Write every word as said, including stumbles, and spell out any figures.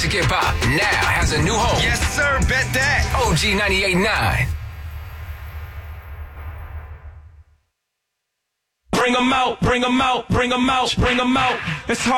Classic Hip Hop now has a new home. Yes, sir. Bet that. O G ninety-eight point nine. Bring 'em out, bring 'em out, bring 'em out, bring 'em out. It's hard.